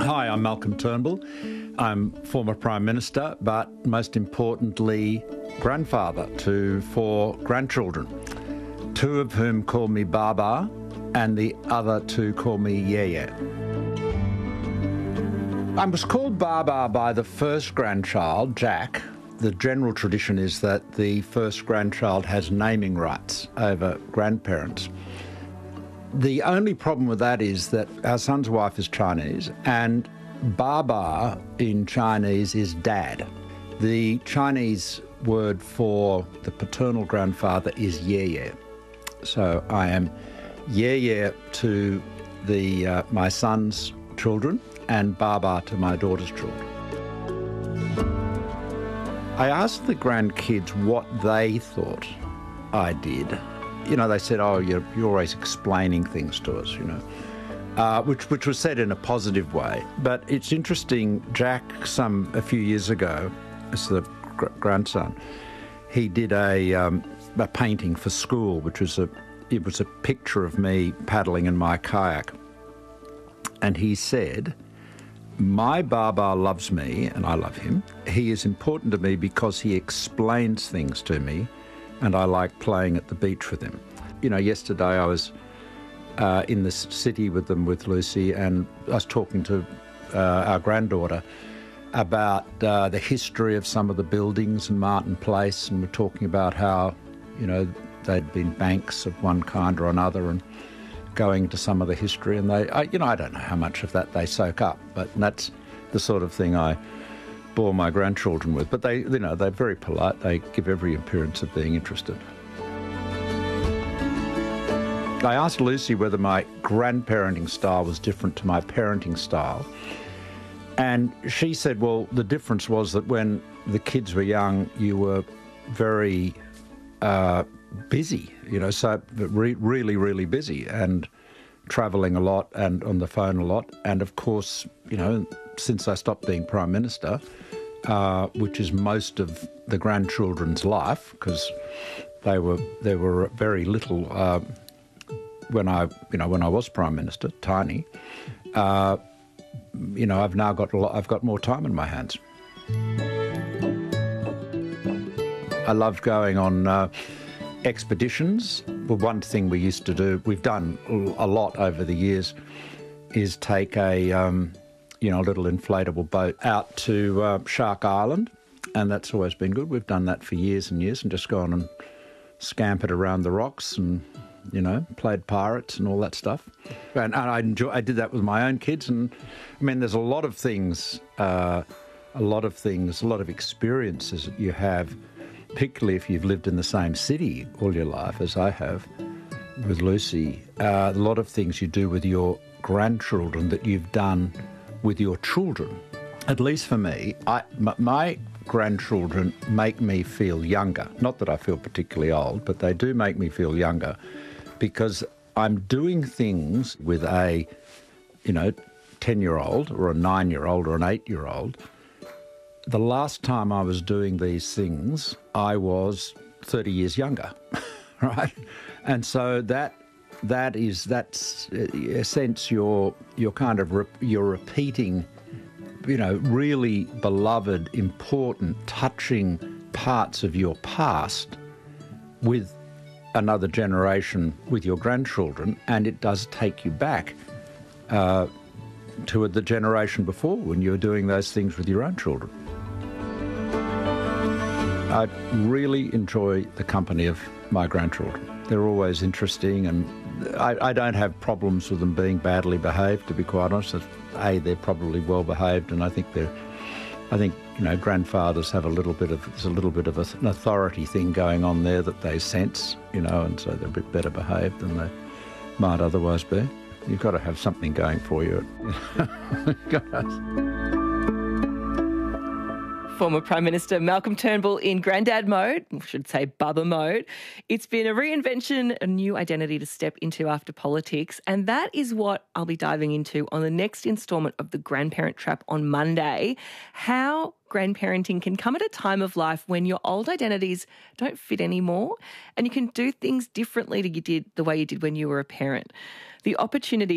Hi, I'm Malcolm Turnbull. I'm former Prime Minister, but most importantly, grandfather to 4 grandchildren, 2 of whom call me Baba and the other 2 call me Yeye. I was called Baba by the first grandchild, Jack. The general tradition is that the first grandchild has naming rights over grandparents. The only problem with that is that our son's wife is Chinese, and Baba in Chinese is dad. The Chinese word for the paternal grandfather is Yeye. So I am Yeye to my son's children and Baba to my daughter's children. I asked the grandkids what they thought I did. You know, they said, oh, you're always explaining things to us, you know, which was said in a positive way. But it's interesting, Jack, a few years ago, as the grandson, he did a painting for school, which was it was a picture of me paddling in my kayak. And he said, my Baba loves me, and I love him. He is important to me because he explains things to me, and I like playing at the beach with him. You know, yesterday I was in the city with them, with Lucy, and I was talking to our granddaughter about the history of some of the buildings in Martin Place, and we're talking about how, you know, they'd been banks of one kind or another, and going into some of the history, and I don't know how much of that they soak up, but that's the sort of thing I bore my grandchildren with. But they, you know, they're very polite. They give every appearance of being interested. I asked Lucy whether my grandparenting style was different to my parenting style, and she said, well, the difference was that when the kids were young, you were very busy, you know, so really, really busy, and travelling a lot and on the phone a lot. And of course, you know, since I stopped being Prime Minister, which is most of the grandchildren's life, because there were very little when I was Prime Minister, tiny. You know, I've now got more time in my hands. I love going on expeditions. Well, one thing we used to do, we've done a lot over the years, is take a little inflatable boat out to Shark Island, and that's always been good. We've done that for years and years, and just gone and scampered around the rocks and, you know, played pirates and all that stuff. And I did that with my own kids, and I mean, there's a lot of things, a lot of experiences that you have, particularly if you've lived in the same city all your life, as I have with Lucy. A lot of things you do with your grandchildren that you've done with your children. At least for me, my grandchildren make me feel younger. Not that I feel particularly old, but they do make me feel younger, because I'm doing things with a, you know, 10-year-old or a 9-year-old or an 8-year-old. The last time I was doing these things, I was 30 years younger, right? And so that's in a sense you're repeating, you know, really beloved, important, touching parts of your past with another generation, with your grandchildren, and it does take you back to the generation before when you were doing those things with your own children. I really enjoy the company of my grandchildren. They're always interesting, and I don't have problems with them being badly behaved, to be quite honest. They're probably well behaved, and I think you know, grandfathers have a little bit of an authority thing going on there that they sense, you know, and so they're a bit better behaved than they might otherwise be. You've got to have something going for you. Former Prime Minister Malcolm Turnbull in granddad mode, I should say Bubba mode. It's been a reinvention, a new identity to step into after politics, and that is what I'll be diving into on the next instalment of The Grandparent Trap on Monday. How grandparenting can come at a time of life when your old identities don't fit anymore, and you can do things differently to the way you did when you were a parent. The opportunity